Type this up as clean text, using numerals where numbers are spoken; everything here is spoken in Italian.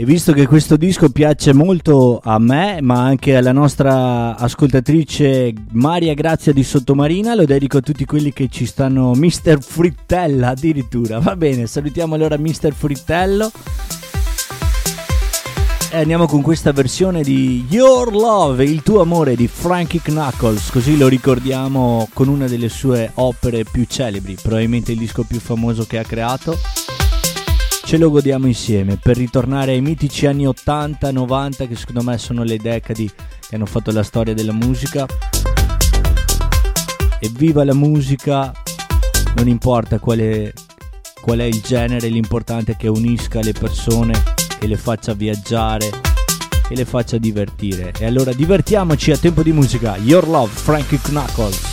E visto che questo disco piace molto a me, ma anche alla nostra ascoltatrice Maria Grazia di Sottomarina, lo dedico a tutti quelli che ci stanno. Mr. Frittella addirittura. Va bene, salutiamo allora Mr. Frittello. E andiamo con questa versione di Your Love, il tuo amore di Frankie Knuckles, così lo ricordiamo con una delle sue opere più celebri, probabilmente il disco più famoso che ha creato. Ce lo godiamo insieme per ritornare ai mitici anni 80-90, che secondo me sono le decadi che hanno fatto la storia della musica. E viva la musica, non importa qual è il genere, l'importante è che unisca le persone, che le faccia viaggiare e le faccia divertire. E allora divertiamoci a tempo di musica. Your Love, Frankie Knuckles.